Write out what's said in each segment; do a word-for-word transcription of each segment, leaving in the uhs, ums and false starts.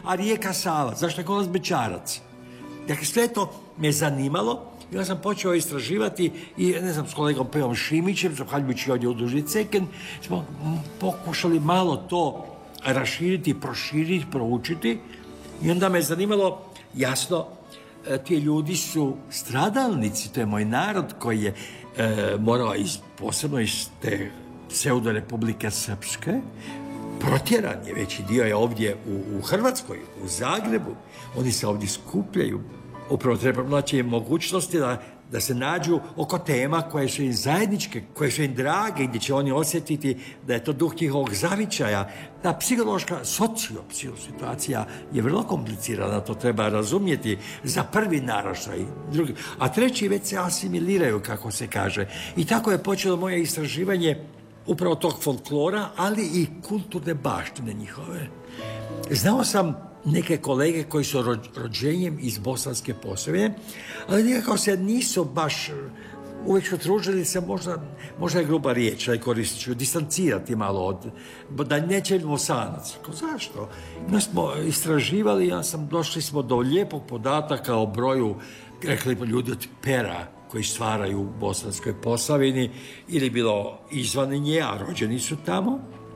a rijeka Sava, zašto je kod nas Bećarac? Dakle, sve to me zanimalo i ja sam počeo istraživati i, ne znam, s kolegom Pejom Šimićem, zahvaljujući ovdje u Duži Ceken, smo pokušali malo to raširiti, proširiti, proučiti i onda me zanimalo, jasno, ti ljudi su stradalnici, to je moj narod koji je e, morao iz, posebno iz te pseudo Republike Srpske, protjeran je, veći dio je ovdje u, u Hrvatskoj, u Zagrebu, oni se ovdje skupljaju. Upravo treba naći mogućnosti da, da se nađu oko tema koje su im zajedničke, koje su im drage, gdje će oni osjetiti da je to duh njihovog zavičaja. Ta psihološka, socio-psiho situacija je vrlo komplicirana, to treba razumjeti za prvi naraštaj. Drugi, a treći već se asimiliraju, kako se kaže. I tako je počelo moje istraživanje upravo tog folklora, ali i kulturne baštine njihove. Znao sam neke kolege koji su rođenjem iz Bosanske Posavine, ali nekako se nisu baš uvijek su tružili se, možda, možda je gruba riječ, da je koristit ću, distancirati malo od, da neće Bosanac. Zašto? Mi smo istraživali, ja sam, došli smo do lijepog podataka o broju, rekli bi ljudi od pera koji stvaraju u Bosanskoj Posavini, ili bilo izvan nje, a rođeni su tamo,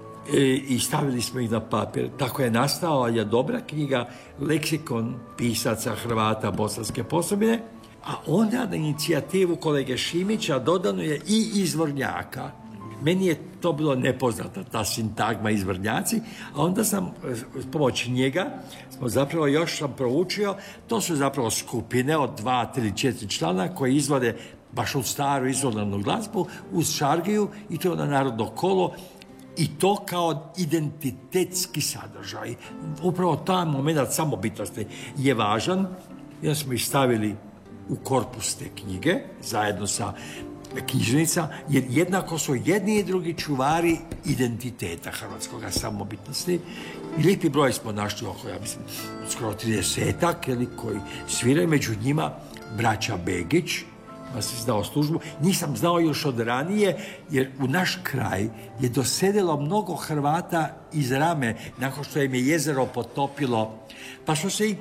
i stavili smo ih na papir. Tako je nastala je dobra knjiga, leksikon pisaca Hrvata Bosanske Posavine, a onda na inicijativu kolege Šimića dodano je i izvornjaka. Meni je to bilo nepoznata, ta sintagma izvornjaci, a onda sam, s pomoći njega, smo zapravo još sam proučio, to su zapravo skupine od dva, tri, četiri člana koji izvode baš u staru izvornu glazbu uz šargiju i to je na narodno kolo, i to kao identitetski sadržaj. Upravo taj moment samobitnosti je važan. Ja smo ih stavili u korpus te knjige, zajedno sa knjižnica, jer jednako su jedni i drugi čuvari identiteta hrvatskog samobitnosti. I lijepi broj smo našli oko, ja mislim, skoro tridesetak, koji sviraju, među njima braća Begić, pa si znao službu. Nisam znao još od ranije, jer u naš kraj je dosedilo mnogo Hrvata iz Rame, nakon što im je jezero potopilo, pa su se i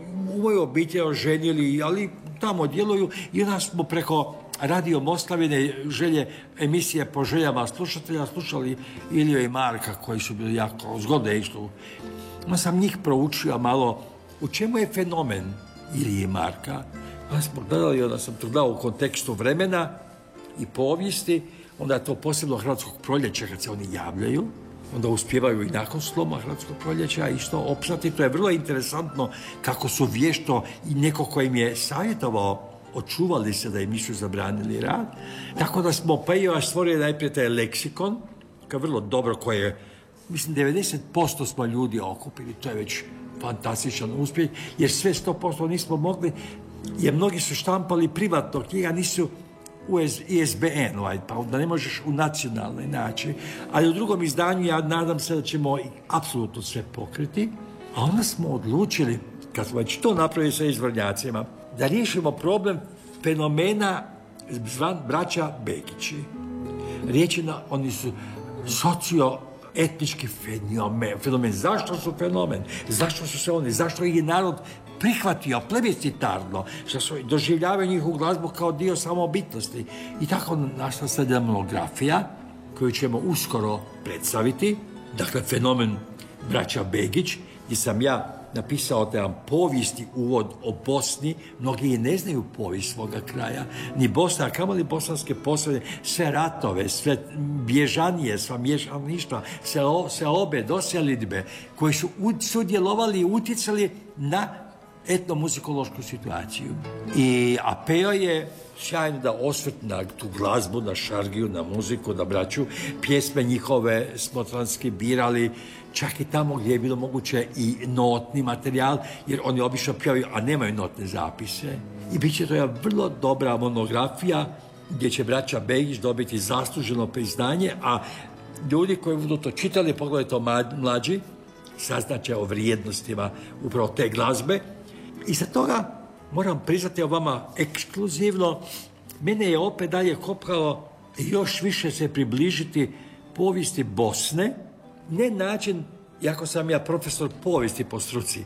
u mojoj obitelji oženili, ali tamo djeluju i onda smo preko Radio Moslavine, želje, emisije po željama slušatelja, slušali Iliju i Marka, koji su bili jako zgodne išli. Onda sam njih proučio malo, u čemu je fenomen Ilije i Marka. Onda smo gledali, onda sam to dao u kontekstu vremena i povijesti, onda je to posebno Hrvatskog proljeća kad se oni javljaju, onda uspjevaju i nakon sloma Hrvatskog proljeća i što opstati. To je vrlo interesantno kako su vješto i neko ko im je savjetovao, očuvali se da im nisu zabranili rad. Tako da smo, pa i još stvorili najprije taj leksikon, kao vrlo dobro, koje, mislim, devedeset posto smo ljudi okupili, to je već fantastičan uspjeh, jer sve sto posto nismo mogli, jer mnogi su štampali privatno knjiga, nisu u I S B N, ovaj, pa onda ne možeš u nacionalnoj način. Ali u drugom izdanju ja nadam se da ćemo apsolutno sve pokriti. A onda smo odlučili, kad smo već to napravili sa izvornjacima, da riješimo problem fenomena zvan braća Begići. Riječ je na, oni su socio-etnički fenomen, fenomen. Zašto su fenomen? Zašto su se oni? Zašto ih je narod prihvatio plebiscitarno, što su doživljavaju njihovu glazbu kao dio samobitnosti. I tako našla se jedna monografija koju ćemo uskoro predstaviti, dakle fenomen braća Begić, gdje sam ja napisao taj povijesti uvod o Bosni. Mnogi ne znaju povijest svoga kraja, ni Bosna, a kamoli Bosanske Posavine, sve ratove, sve bježanije, sva mješaništva, sve, sve obe doselidbe, koji su sudjelovali i utjecali na etnomuzikološku situaciju. I a Pejo je sjajno da osvrt na tu glazbu, na šargiju, na muziku, na braću. Pjesme njihove smo transki birali, čak i tamo gdje je bilo moguće i notni materijal, jer oni obično pjevaju, a nemaju notne zapise. I bit će to jedna vrlo dobra monografija gdje će braća Begić dobiti zasluženo priznanje, a ljudi koji budu to čitali, pogledajte to mlađi, saznaće o vrijednostima upravo te glazbe. I za toga moram priznati o vama ekskluzivno, mene je opet dalje kopkalo još više se približiti povijesti Bosne, ne način, jako sam ja profesor povijesti po struci,